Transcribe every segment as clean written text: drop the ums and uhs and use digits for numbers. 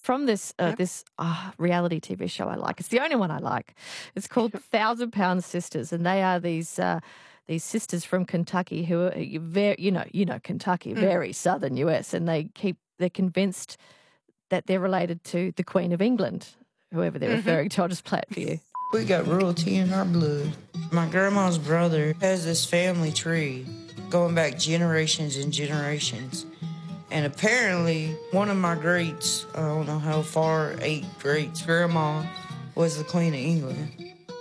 from this Yep. reality TV show I like. It's the only one I like. It's called Thousand Pound Sisters, and they are these sisters from Kentucky who are very, Kentucky, Mm. very southern US, and they're convinced that they're related to the Queen of England, whoever they're Mhm. referring to. I'll just play it for you. We got royalty in our blood. My grandma's brother has this family tree going back generations and generations. And apparently, one of my greats, I don't know how far, 8 greats, grandma was the Queen of England.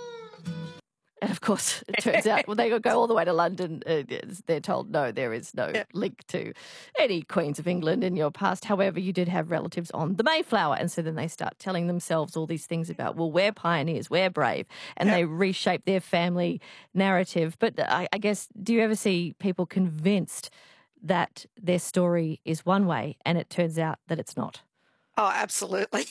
And of course, it turns out when they go all the way to London, they're told, no, there is no Yeah. link to any Queens of England in your past. However, you did have relatives on the Mayflower. And so then they start telling themselves all these things about, well, we're pioneers, we're brave. And Yep. they reshape their family narrative. But I guess, do you ever see people convinced that their story is one way and it turns out that it's not? Oh, absolutely.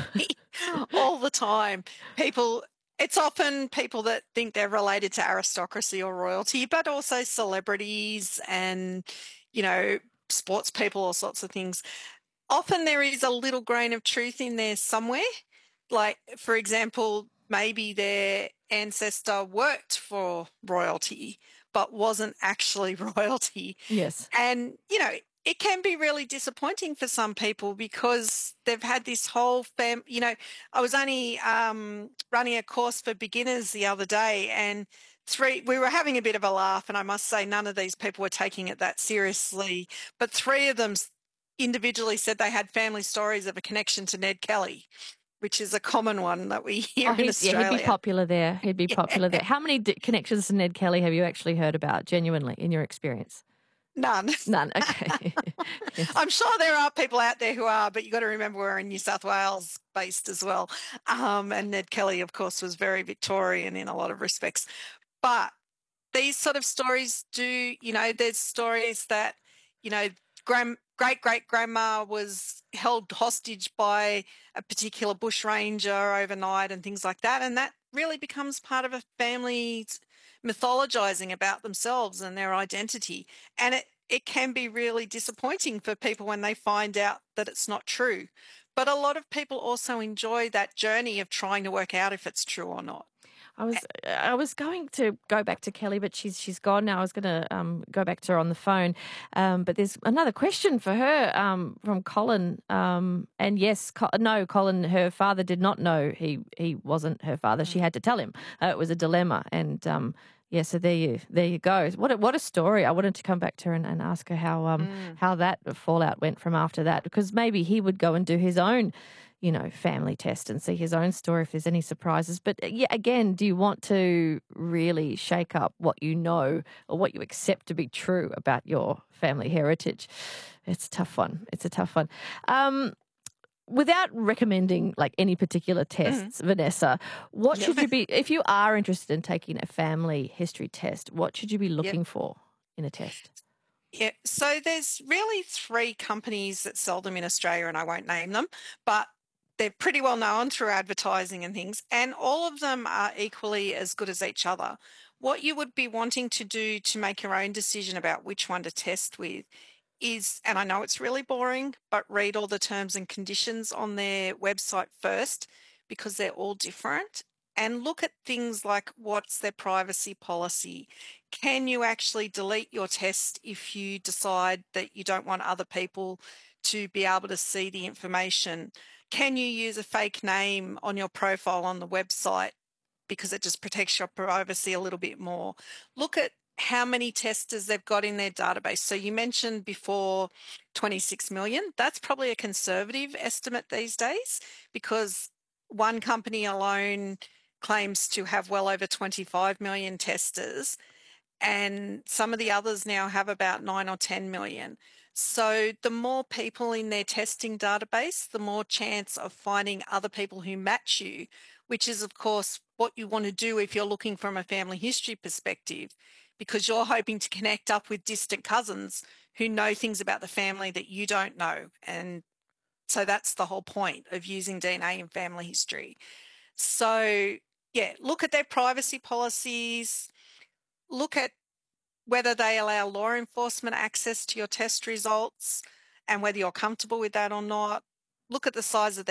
All the time. It's often people that think they're related to aristocracy or royalty, but also celebrities and, sports people, all sorts of things. Often there is a little grain of truth in there somewhere. Like, for example, maybe their ancestor worked for royalty, but wasn't actually royalty. Yes. And, it can be really disappointing for some people because they've had this whole I was only running a course for beginners the other day, and we were having a bit of a laugh, and I must say none of these people were taking it that seriously, but three of them individually said they had family stories of a connection to Ned Kelly, which is a common one that we hear in Australia. He'd be popular there. He'd be popular there. How many connections to Ned Kelly have you actually heard about, genuinely, in your experience? None. None. Okay. Yes. I'm sure there are people out there who are, but you got to remember we're in New South Wales based as well. And Ned Kelly, of course, was very Victorian in a lot of respects. But these sort of stories there's stories that, great grandma was held hostage by a particular bushranger overnight and things like that. And that really becomes part of a family's mythologizing about themselves and their identity. And it can be really disappointing for people when they find out that it's not true. But a lot of people also enjoy that journey of trying to work out if it's true or not. I was going to go back to Kelly, but she's gone now. I was going to go back to her on the phone, but there's another question for her from Colin. And yes, no, Colin, her father did not know he wasn't her father. She had to tell him. It was a dilemma, and yeah. So there you go. What a story. I wanted to come back to her and ask her how that fallout went from after that, because maybe he would go and do his own family test and see his own story if there's any surprises. But yeah, again, do you want to really shake up what you know or what you accept to be true about your family heritage? It's a tough one. Without recommending like any particular tests, Vanessa, what should you be, if you are interested in taking a family history test, what should you be looking for in a test? Yeah, so there's really 3 companies that sell them in Australia, and I won't name them, but they're pretty well known through advertising and things, and all of them are equally as good as each other. What you would be wanting to do to make your own decision about which one to test with is, and I know it's really boring, but read all the terms and conditions on their website first, because they're all different, and look at things like what's their privacy policy. Can you actually delete your test if you decide that you don't want other people to be able to see the information? Can you use a fake name on your profile on the website because it just protects your privacy a little bit more? Look at how many testers they've got in their database. So you mentioned before 26 million. That's probably a conservative estimate these days, because one company alone claims to have well over 25 million testers, and some of the others now have about 9 or 10 million. So the more people in their testing database, the more chance of finding other people who match you, which is, of course, what you want to do if you're looking from a family history perspective, because you're hoping to connect up with distant cousins who know things about the family that you don't know. And so that's the whole point of using DNA in family history. So, yeah, look at their privacy policies, look at whether they allow law enforcement access to your test results and whether you're comfortable with that or not. Look at the size of